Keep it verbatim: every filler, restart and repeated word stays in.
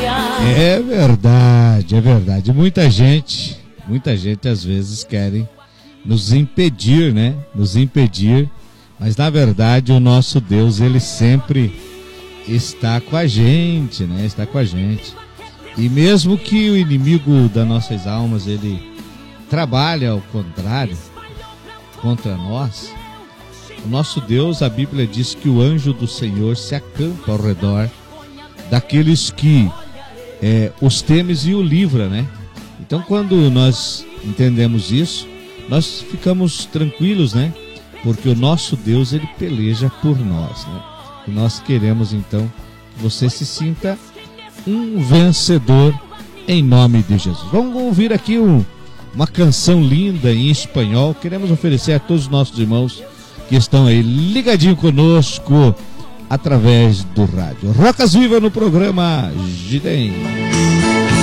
É verdade, é verdade. Muita gente, muita gente às vezes querem nos impedir, né? Nos impedir, mas na verdade o nosso Deus, ele sempre está com a gente, né? Está com a gente. E mesmo que o inimigo das nossas almas, ele trabalhe ao contrário, contra nós, o nosso Deus, a Bíblia diz que o anjo do Senhor se acampa ao redor daqueles que é, os temes e o livra, né? Então, quando nós entendemos isso, nós ficamos tranquilos, né? Porque o nosso Deus, ele peleja por nós, né? E nós queremos, então, que você se sinta um vencedor em nome de Jesus. Vamos ouvir aqui um, uma canção linda em espanhol. Queremos oferecer a todos os nossos irmãos que estão aí ligadinho conosco através do rádio. Rocas Viva no programa Gidem.